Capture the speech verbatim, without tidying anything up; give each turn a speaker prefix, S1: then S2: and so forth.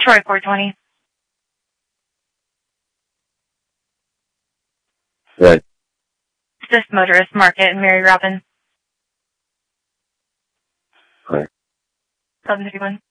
S1: Troy four twenty.
S2: Right.
S1: This Motorist Market in Mary Robin.
S2: Right.
S1: seven thirty-one.